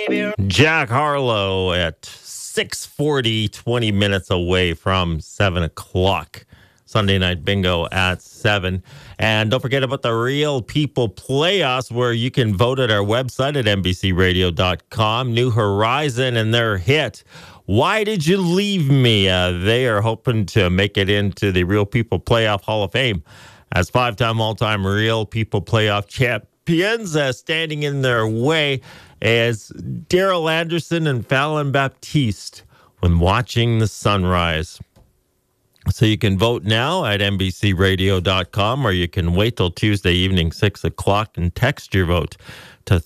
Jack Harlow at 6:40, 20 minutes away from 7 o'clock. Sunday Night Bingo at 7. And don't forget about the Real People Playoffs, where you can vote at our website at NBCRadio.com. New Horizon and their hit, Why Did You Leave Me? They are hoping to make it into the Real People Playoff Hall of Fame as five-time all-time Real People Playoff champions. Standing in their way as Daryl Anderson and Fallon Baptiste when watching the sunrise. So you can vote now at NBCRadio.com, or you can wait till Tuesday evening, 6 o'clock, and text your vote to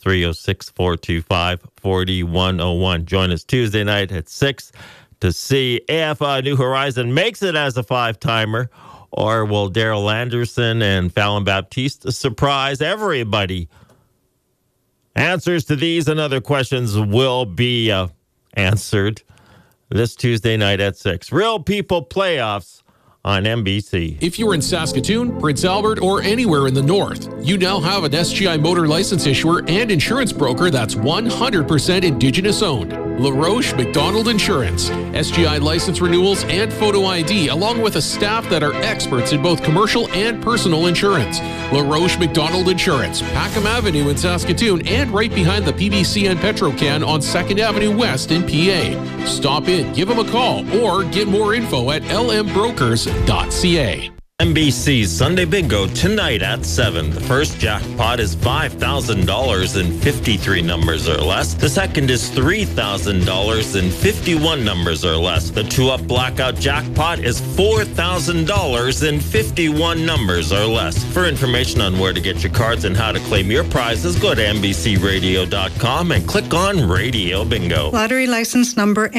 306-425-4101. Join us Tuesday night at 6 to see if New Horizon makes it as a five-timer, or will Daryl Anderson and Fallon Baptiste surprise everybody? Answers to these and other questions will be answered this Tuesday night at 6. Real People Playoffs on NBC. If you're in Saskatoon, Prince Albert, or anywhere in the north, you now have an SGI Motor license issuer and insurance broker that's 100% Indigenous owned. LaRoche McDonald Insurance. SGI license renewals and photo ID, along with a staff that are experts in both commercial and personal insurance. LaRoche McDonald Insurance, Packham Avenue in Saskatoon, and right behind the PBC and Petrocan on 2nd Avenue West in PA. Stop in, give them a call, or get more info at lmbrokers.ca. NBC's Sunday Bingo tonight at 7. The first jackpot is $5,000 in 53 numbers or less. The second is $3,000 in 51 numbers or less. The two-up blackout jackpot is $4,000 in 51 numbers or less. For information on where to get your cards and how to claim your prizes, go to NBCRadio.com and click on Radio Bingo. Lottery license number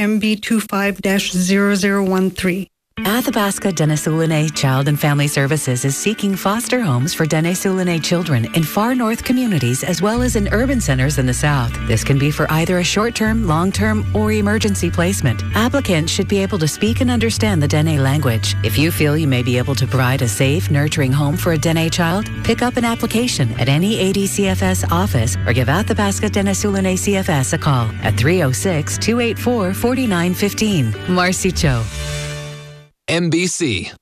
MB25-0013. Athabasca Dene Sulene Child and Family Services is seeking foster homes for Dene Sulene children in far north communities as well as in urban centers in the south. This can be for either a short-term, long-term, or emergency placement. Applicants should be able to speak and understand the Dene language. If you feel you may be able to provide a safe, nurturing home for a Dene child, pick up an application at any ADCFS office or give Athabasca Dene Sulene CFS a call at 306-284-4915. Marcy Cho. NBC.